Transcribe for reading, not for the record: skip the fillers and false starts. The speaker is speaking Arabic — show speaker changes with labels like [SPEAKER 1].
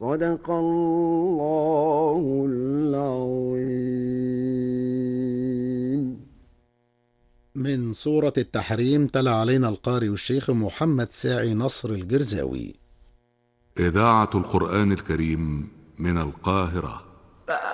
[SPEAKER 1] صدق الله العظيم.
[SPEAKER 2] من سورة التحريم تلا علينا القارئ الشيخ محمد ساعي نصر الجرزاوي.
[SPEAKER 3] إذاعة القرآن الكريم من القاهرة.